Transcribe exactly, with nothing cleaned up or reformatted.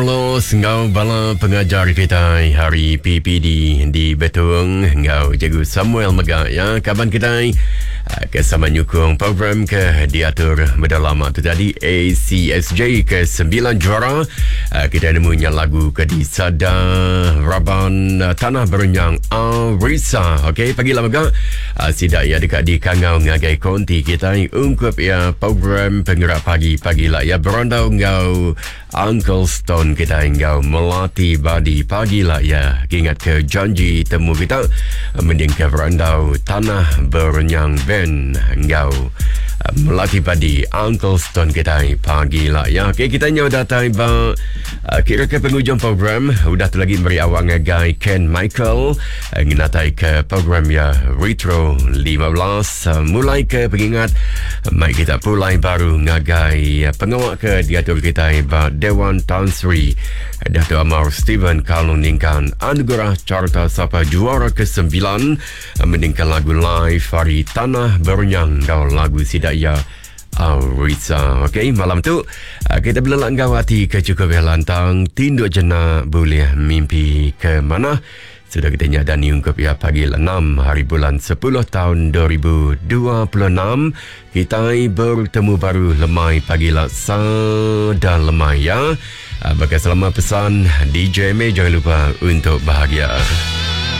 Halo, ngau bala pengajar kita hari P P D di Betung, ngau Cikgu Samuel Megak ya. Kaban kita kesama nyukung program ke diatur berdalam tu tadi A C S J ke sembilan juara. Kita nemunya lagu ke di Sada Raban Tanah Berenyang Arisa. Okey, pagi lah Megak. Sidak ya dekat di Kangau ngagai konti kita ungkup ya program penggerak pagi-pagi lah ya berondau ngau Uncle Stone kita engkau melatih badi pagi lah ya. Ingat ke janji temu kita mending ke berandau Tanah Berenyang Band engkau melatih badi Uncle Stone kita pagi lah ya. Okay, kita nyawa datang ba uh, kira ke penghujung program. Udah tu lagi beri awak ngagai Ken Michael uh, nginatai ke program ya Retro lima belas uh, mulai ke pengingat mai kita pulai baru ngagai uh, pengawak ke diatur kita ba Dewan Tan Sri Dato' Amar Steven Kalung Ningkan Anugerah Carta Sapa juara ke sembilan meningkan lagu live hari Tanah Berenyang kau lagu Sidaya Arisa. Okey, malam tu kita belak ngau hati ke cukup lantang tinduk jena boleh mimpi ke mana. Sudah kita nyadani ungkap ya pagi enam hari bulan sepuluh tahun dua ribu dua puluh enam. Kita bertemu baru lemai pagi lah dan lemai ya. Bagi selamat pesan D J May jangan lupa untuk bahagia.